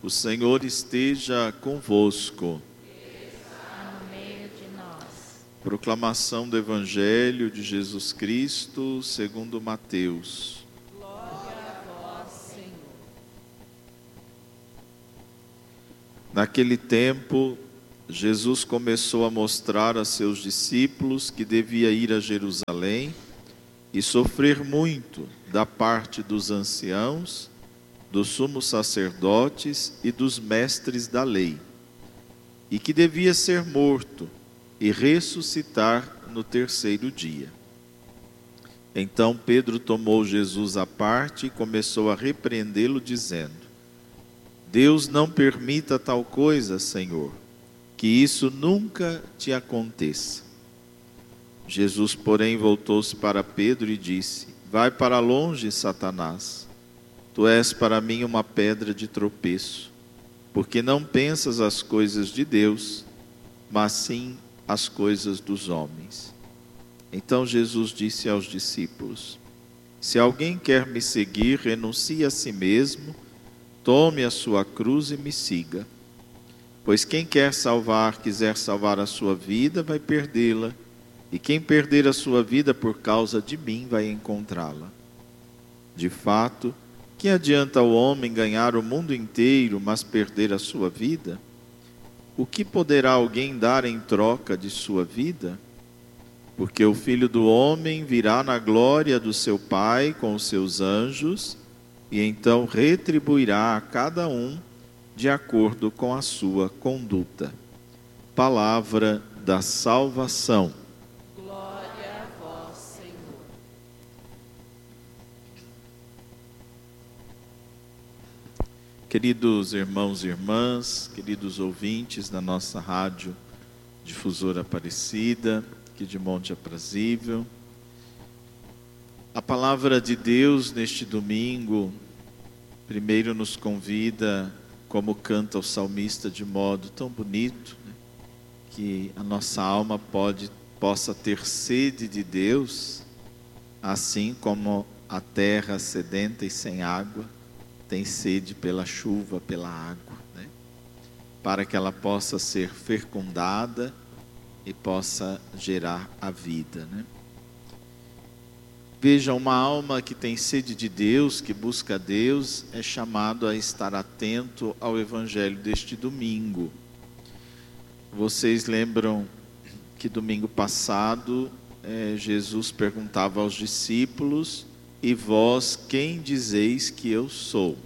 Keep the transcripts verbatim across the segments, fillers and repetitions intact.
O Senhor esteja convosco. Está no meio de nós. Proclamação do Evangelho de Jesus Cristo segundo Mateus. Glória a vós, Senhor. Naquele tempo, Jesus começou a mostrar a seus discípulos que devia ir a Jerusalém e sofrer muito da parte dos anciãos, dos sumos sacerdotes e dos mestres da lei, e que devia ser morto e ressuscitar no terceiro dia. Então Pedro tomou Jesus à parte e começou a repreendê-lo, dizendo: Deus não permita tal coisa, Senhor, que isso nunca te aconteça. Jesus, porém, voltou-se para Pedro e disse: Vai para longe, Satanás. Tu és para mim uma pedra de tropeço, porque não pensas as coisas de Deus, mas sim as coisas dos homens. Então Jesus disse aos discípulos: Se alguém quer me seguir, renuncie a si mesmo, tome a sua cruz e me siga. Pois quem quer salvar, quiser salvar a sua vida, vai perdê-la, e quem perder a sua vida por causa de mim, vai encontrá-la. De fato, que adianta o homem ganhar o mundo inteiro, mas perder a sua vida? O que poderá alguém dar em troca de sua vida? Porque o Filho do Homem virá na glória do seu Pai com os seus anjos, e então retribuirá a cada um de acordo com a sua conduta. Palavra da salvação. Glória a vós, Senhor. Queridos irmãos e irmãs, queridos ouvintes da nossa rádio Difusora Aparecida, aqui de Monte Aprazível, a palavra de Deus neste domingo, primeiro nos convida, como canta o salmista de modo tão bonito, né, que a nossa alma pode, possa ter sede de Deus, assim como a terra sedenta e sem água tem sede pela chuva, pela água, né? Para que ela possa ser fecundada e possa gerar a vida, né? Veja, uma alma que tem sede de Deus, que busca Deus, é chamado a estar atento ao Evangelho deste domingo. Vocês lembram que domingo passado eh, Jesus perguntava aos discípulos: E vós quem dizeis que eu sou?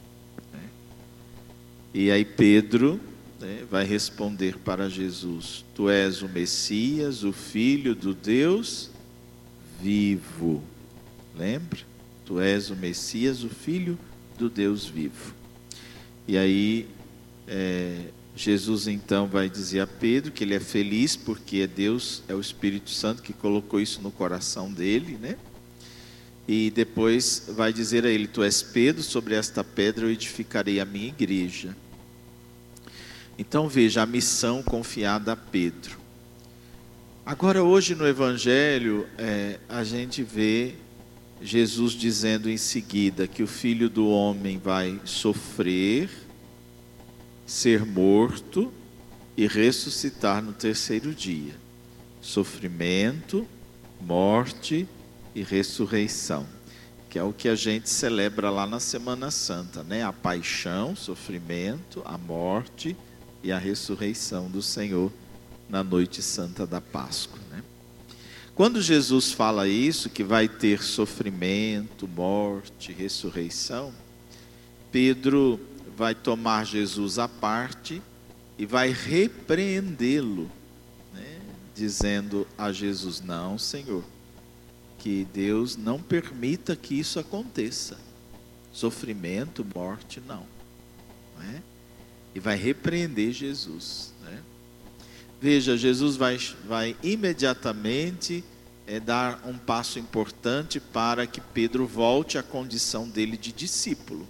E aí Pedro, né, vai responder para Jesus: Tu és o Messias, o Filho do Deus vivo. Lembra? Tu és o Messias, o Filho do Deus vivo. E aí é, Jesus então vai dizer a Pedro que ele é feliz porque é Deus, é o Espírito Santo que colocou isso no coração dele, né? E depois vai dizer a ele: Tu és Pedro, sobre esta pedra eu edificarei a minha igreja. Então veja a missão confiada a Pedro. Agora hoje no Evangelho é, a gente vê Jesus dizendo em seguida que o Filho do Homem vai sofrer, ser morto e ressuscitar no terceiro dia. Sofrimento, morte e ressurreição, que é o que a gente celebra lá na Semana Santa, né? A paixão, sofrimento, a morte e a ressurreição do Senhor na noite santa da Páscoa, né? Quando Jesus fala isso, que vai ter sofrimento, morte, ressurreição, Pedro vai tomar Jesus à parte e vai repreendê-lo, né? Dizendo a Jesus: Não, Senhor, que Deus não permita que isso aconteça. Sofrimento, morte, não. Não é? E vai repreender Jesus, né? Veja, Jesus vai, vai imediatamente é, dar um passo importante para que Pedro volte à condição dele de discípulo.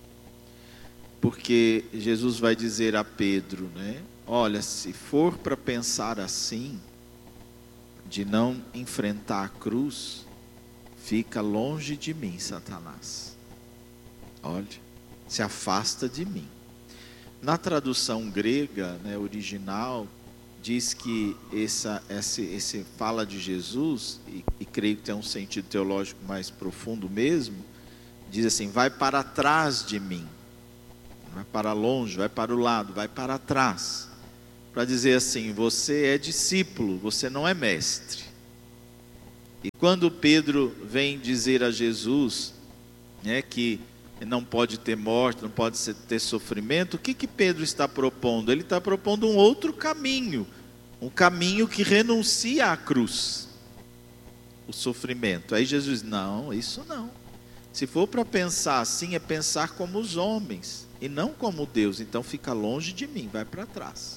Porque Jesus vai dizer a Pedro, né? Olha, se for para pensar assim, de não enfrentar a cruz, fica longe de mim, Satanás. Olha, se afasta de mim. Na tradução grega, né, original, diz que essa, esse, esse fala de Jesus, e, e creio que tem um sentido teológico mais profundo mesmo, diz assim: vai para trás de mim, vai para longe, vai para o lado, vai para trás, para dizer assim: você é discípulo, você não é mestre. E quando Pedro vem dizer a Jesus, né, que não pode ter morte, não pode ter sofrimento, o que que Pedro está propondo? Ele está propondo um outro caminho, um caminho que renuncia à cruz, o sofrimento. Aí Jesus diz: não, isso não. Se for para pensar assim, é pensar como os homens e não como Deus. Então fica longe de mim, vai para trás,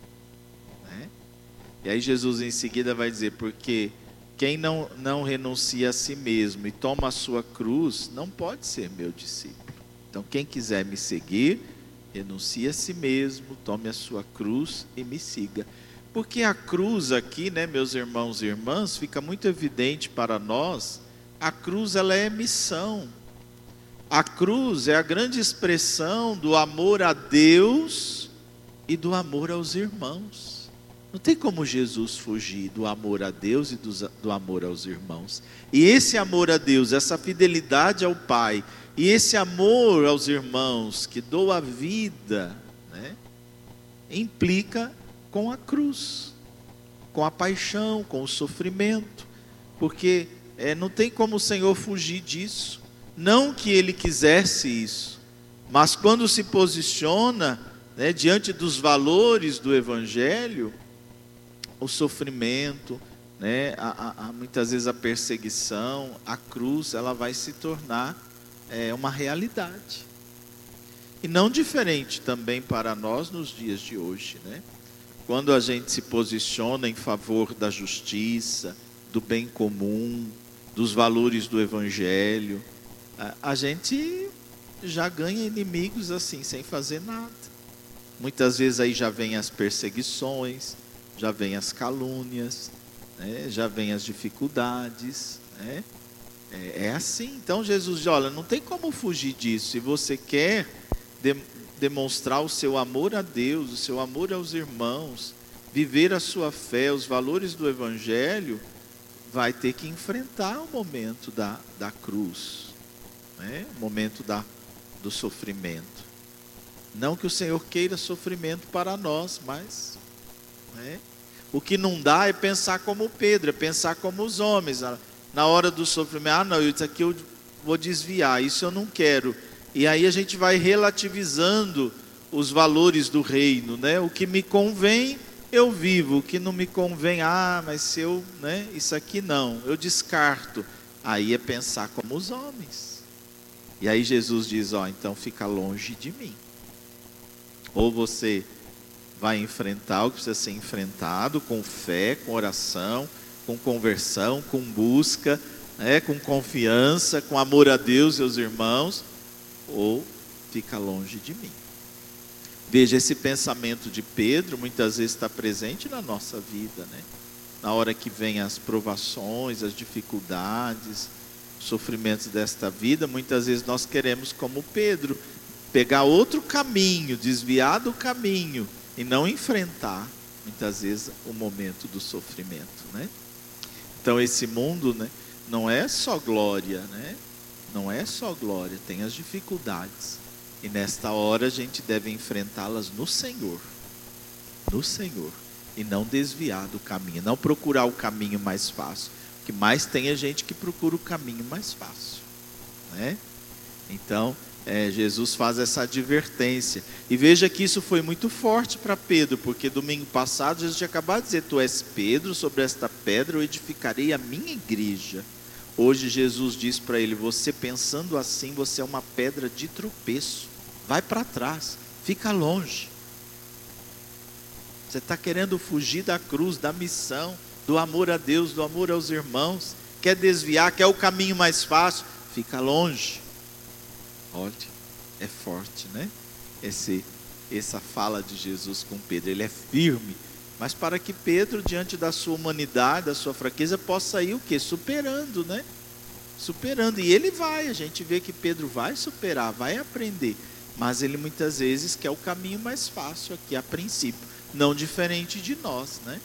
né? E aí Jesus em seguida vai dizer: porque quem não, não renuncia a si mesmo e toma a sua cruz, não pode ser meu discípulo. Então quem quiser me seguir, renuncie a si mesmo, tome a sua cruz e me siga. Porque a cruz aqui, né, meus irmãos e irmãs, fica muito evidente para nós. A cruz, ela é missão. A cruz é a grande expressão do amor a Deus e do amor aos irmãos. Não tem como Jesus fugir do amor a Deus e do, do amor aos irmãos. E esse amor a Deus, essa fidelidade ao Pai, e esse amor aos irmãos, que doa a vida, né, implica com a cruz, com a paixão, com o sofrimento. Porque é, não tem como o Senhor fugir disso. Não que Ele quisesse isso, mas quando se posiciona, né, diante dos valores do Evangelho, o sofrimento, né, a, a, a, muitas vezes a perseguição, a cruz, ela vai se tornar é, uma realidade. E não diferente também para nós nos dias de hoje, né? Quando a gente se posiciona em favor da justiça, do bem comum, dos valores do Evangelho, a, a gente já ganha inimigos assim, sem fazer nada. Muitas vezes aí já vem as perseguições, já vem as calúnias, né? Já vem as dificuldades, né? É, é assim. Então Jesus diz: olha, não tem como fugir disso. Se você quer de, demonstrar o seu amor a Deus, o seu amor aos irmãos, viver a sua fé, os valores do Evangelho, vai ter que enfrentar o momento da, da cruz, né? O momento da, do sofrimento. Não que o Senhor queira sofrimento para nós, mas... né? O que não dá é pensar como Pedro, é pensar como os homens. Na hora do sofrimento: ah não, isso aqui eu vou desviar, isso eu não quero. E aí a gente vai relativizando os valores do reino, né? O que me convém, eu vivo. O que não me convém, ah, mas se eu, né, isso aqui não, eu descarto. Aí é pensar como os homens. E aí Jesus diz: ó, então fica longe de mim. Ou você vai enfrentar o que precisa ser enfrentado com fé, com oração, com conversão, com busca, né, com confiança, com amor a Deus e aos irmãos, ou fica longe de mim. Veja, esse pensamento de Pedro muitas vezes está presente na nossa vida, né? Na hora que vem as provações, as dificuldades, os sofrimentos desta vida, muitas vezes nós queremos, como Pedro, pegar outro caminho, desviar do caminho, e não enfrentar, muitas vezes, o momento do sofrimento, né? Então esse mundo, né, não é só glória, né? Não é só glória, tem as dificuldades. E nesta hora a gente deve enfrentá-las no Senhor. No Senhor. E não desviar do caminho, não procurar o caminho mais fácil. O que mais tem é gente que procura o caminho mais fácil, né? Então... É, Jesus faz essa advertência. E veja que isso foi muito forte para Pedro, porque domingo passado Jesus tinha acabado de dizer: tu és Pedro, sobre esta pedra eu edificarei a minha igreja. Hoje Jesus diz para ele: você pensando assim, você é uma pedra de tropeço, vai para trás, fica longe. Você está querendo fugir da cruz, da missão, do amor a Deus, do amor aos irmãos, quer desviar, quer o caminho mais fácil, fica longe. Olha, é forte, né? Esse, essa fala de Jesus com Pedro, ele é firme, mas para que Pedro, diante da sua humanidade, da sua fraqueza, possa ir o quê? Superando, né? Superando, e ele vai, a gente vê que Pedro vai superar, vai aprender. mas ele muitas vezes quer o caminho mais fácil aqui a princípio, não diferente de nós, né?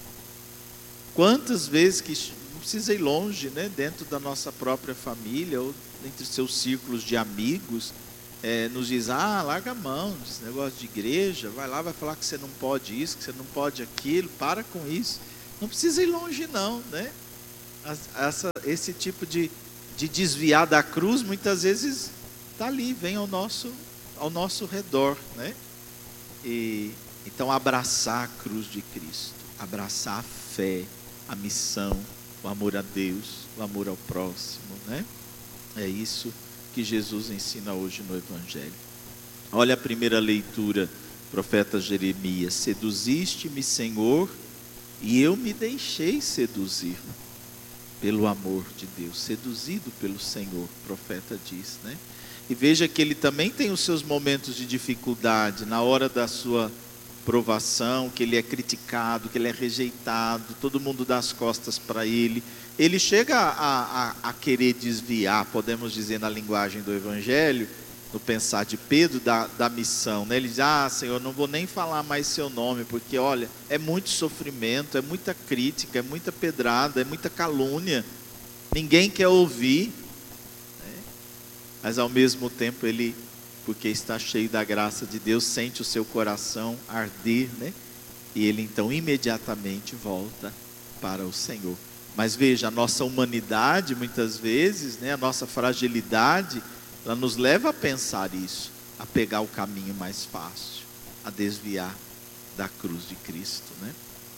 Quantas vezes que não precisa ir longe, né? Dentro da nossa própria família ou entre seus círculos de amigos, é, nos diz, ah, larga a mão desse negócio de igreja, vai lá, vai falar que você não pode isso, que você não pode aquilo, para com isso. Não precisa ir longe não, né? Essa, esse tipo de, de desviar da cruz, muitas vezes está ali, vem ao nosso, ao nosso redor, né? E, então abraçar a cruz de Cristo, abraçar a fé, a missão, o amor a Deus, o amor ao próximo, né? É isso que Jesus ensina hoje no Evangelho. Olha a primeira leitura, profeta Jeremias: seduziste-me, Senhor, e eu me deixei seduzir pelo amor de Deus, seduzido pelo Senhor, o profeta diz, né? E veja que ele também tem os seus momentos de dificuldade, na hora da sua provação, que ele é criticado, que ele é rejeitado, todo mundo dá as costas para ele. Ele chega a, a, a querer desviar, podemos dizer na linguagem do Evangelho, no pensar de Pedro, da, da missão, né? Ele diz, ah, Senhor, não vou nem falar mais seu nome, porque olha, é muito sofrimento, é muita crítica, é muita pedrada, é muita calúnia, ninguém quer ouvir, né? Mas ao mesmo tempo ele, porque está cheio da graça de Deus, sente o seu coração arder, né? E ele então imediatamente volta para o Senhor. Mas veja, a nossa humanidade muitas vezes, né, a nossa fragilidade, ela nos leva a pensar isso, a pegar o caminho mais fácil, a desviar da cruz de Cristo, né?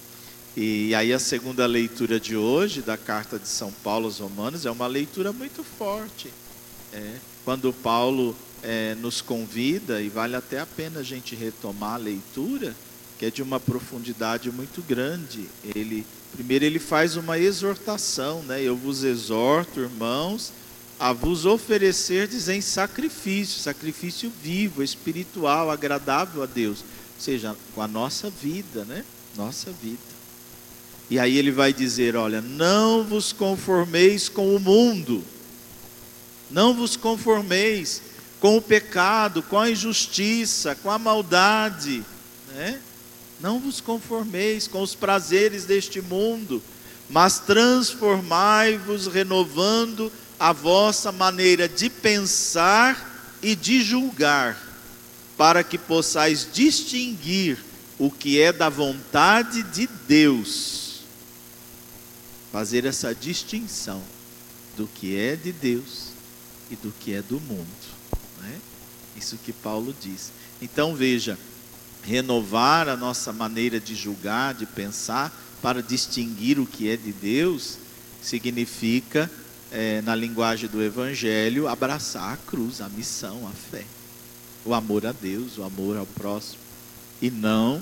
E aí a segunda leitura de hoje, da carta de São Paulo aos Romanos, é uma leitura muito forte. É, quando Paulo é, nos convida, e vale até a pena a gente retomar a leitura, que é de uma profundidade muito grande. Ele, primeiro ele faz uma exortação, né? Eu vos exorto, irmãos, a vos oferecerdes em sacrifício, sacrifício vivo, espiritual, agradável a Deus, ou seja, com a nossa vida, né? Nossa vida. E aí ele vai dizer, olha, não vos conformeis com o mundo, não vos conformeis com o pecado, com a injustiça, com a maldade, né? Não vos conformeis com os prazeres deste mundo, mas transformai-vos renovando a vossa maneira de pensar e de julgar, para que possais distinguir o que é da vontade de Deus. Fazer essa distinção do que é de Deus e do que é do mundo, né? Isso que Paulo diz. Então veja, renovar a nossa maneira de julgar, de pensar, para distinguir o que é de Deus, significa, é, na linguagem do Evangelho, abraçar a cruz, a missão, a fé, o amor a Deus, o amor ao próximo, e não,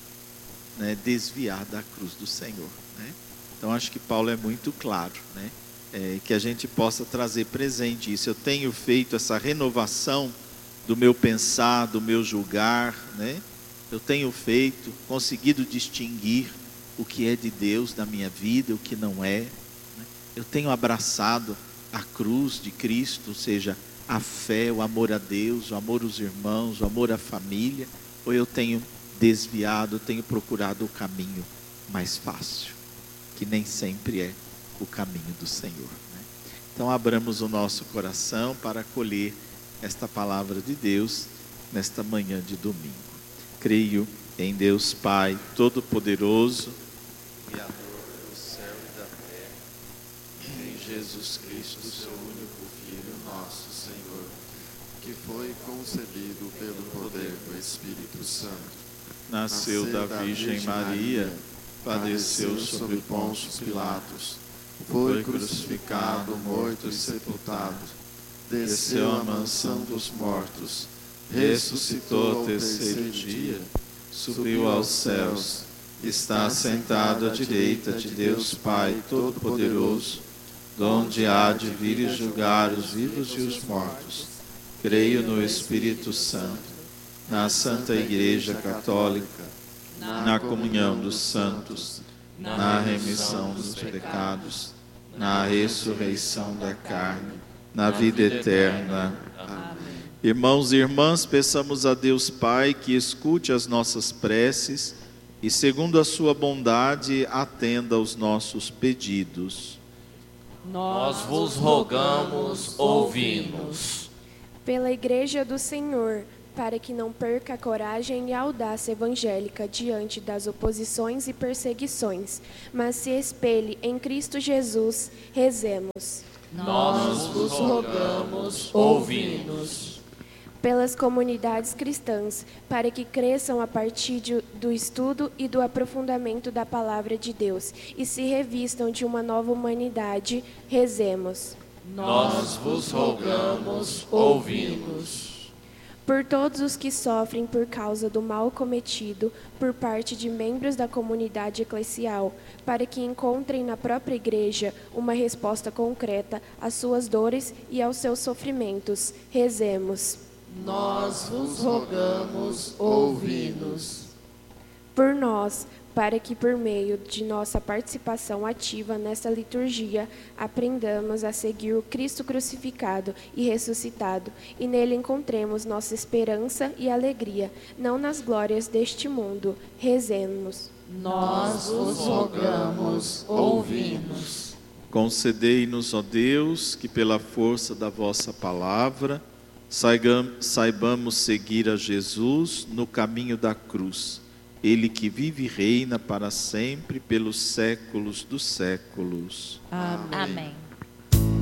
né, desviar da cruz do Senhor, né? Então acho que Paulo é muito claro, né? É, que a gente possa trazer presente isso. Eu tenho feito essa renovação do meu pensar, do meu julgar, né? Eu tenho feito, conseguido distinguir o que é de Deus na minha vida, o que não é, né? Eu tenho abraçado a cruz de Cristo, ou seja, a fé, o amor a Deus, o amor aos irmãos, o amor à família, ou eu tenho desviado, eu tenho procurado o caminho mais fácil, que nem sempre é o caminho do Senhor, né? Então abramos o nosso coração para acolher esta palavra de Deus nesta manhã de domingo. Creio em Deus Pai Todo-Poderoso, Criador do céu e da terra, em Jesus Cristo, seu único Filho, nosso Senhor, que foi concebido pelo poder do Espírito Santo, nasceu da Virgem Maria, padeceu sob Pôncio Pilatos, foi crucificado, morto e sepultado, desceu à mansão dos mortos, ressuscitou ao terceiro dia, subiu aos céus, está sentado à direita de Deus Pai Todo-Poderoso, donde há de vir e julgar os vivos e os mortos. Creio no Espírito Santo, na Santa Igreja Católica, na comunhão dos santos, na remissão dos pecados, na ressurreição da carne, na vida eterna. Amém. Irmãos e irmãs, peçamos a Deus Pai que escute as nossas preces e, segundo a sua bondade, atenda aos nossos pedidos. Nós vos rogamos, ouvi-nos. Pela Igreja do Senhor, para que não perca a coragem e a audácia evangélica diante das oposições e perseguições, mas se espelhe em Cristo Jesus, rezemos. Nós vos rogamos, ouvi-nos. Pelas comunidades cristãs, para que cresçam a partir de, do estudo e do aprofundamento da Palavra de Deus e se revistam de uma nova humanidade, rezemos. Nós vos rogamos, ouvi-nos. Por todos os que sofrem por causa do mal cometido por parte de membros da comunidade eclesial, para que encontrem na própria Igreja uma resposta concreta às suas dores e aos seus sofrimentos, rezemos. Nós vos rogamos, ouvi-nos. Por nós, para que por meio de nossa participação ativa nesta liturgia, aprendamos a seguir o Cristo crucificado e ressuscitado, e nele encontremos nossa esperança e alegria, não nas glórias deste mundo. Rezemos. Nós vos rogamos, ouvi-nos. Concedei-nos, ó Deus, que pela força da vossa palavra saibamos seguir a Jesus no caminho da cruz. Ele que vive e reina para sempre pelos séculos dos séculos. Amém. Amém.